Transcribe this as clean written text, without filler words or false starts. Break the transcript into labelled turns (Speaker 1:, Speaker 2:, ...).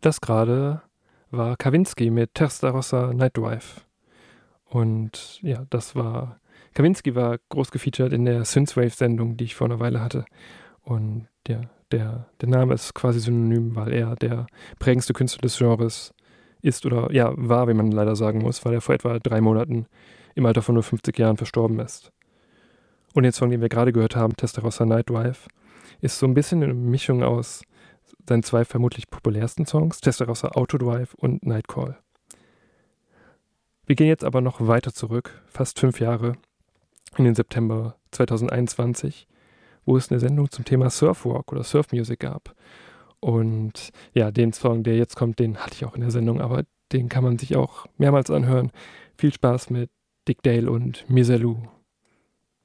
Speaker 1: Das gerade war Kavinsky mit Testarossa Night Drive. Und ja, Kavinsky war groß gefeatured in der Synthwave-Sendung, die ich vor einer Weile hatte. Und ja, der Name ist quasi synonym, weil er der prägendste Künstler des Genres ist oder ja, war, wie man leider sagen muss, weil er vor etwa 3 Monaten im Alter von nur 50 Jahren verstorben ist. Und den Song, den wir gerade gehört haben, Testarossa Night Drive, ist so ein bisschen eine Mischung aus seinen 2 vermutlich populärsten Songs, Testarossa Autodrive und Nightcall. Wir gehen jetzt aber noch weiter zurück, fast 5 Jahre, in den September 2021, wo es eine Sendung zum Thema Surfrock oder Surfmusic gab. Und ja, den Song, der jetzt kommt, den hatte ich auch in der Sendung, aber den kann man sich auch mehrmals anhören. Viel Spaß mit Dick Dale und Misalou.